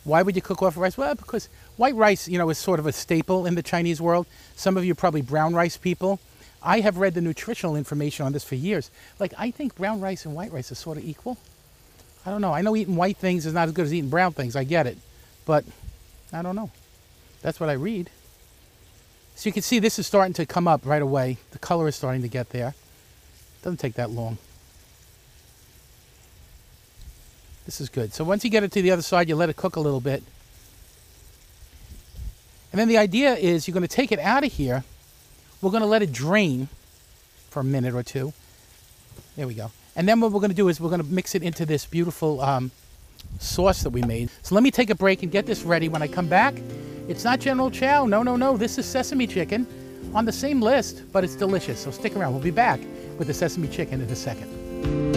Why would you cook off rice? Well, because white rice, is sort of a staple in the Chinese world. Some of you are probably brown rice people. I have read the nutritional information on this for years. Like, I think brown rice and white rice are sort of equal. I don't know. I know eating white things is not as good as eating brown things. I get it. But I don't know. That's what I read. So you can see this is starting to come up right away. The color is starting to get there. Doesn't take that long. This is good. So once you get it to the other side, you let it cook a little bit. And then the idea is you're going to take it out of here. We're going to let it drain for a minute or two. There we go. And then what we're going to do is we're going to mix it into this beautiful sauce that we made. So let me take a break and get this ready. When I come back, it's not General Chow. No, no, no. This is sesame chicken on the same list, but it's delicious. So stick around. We'll be back with the sesame chicken in a second.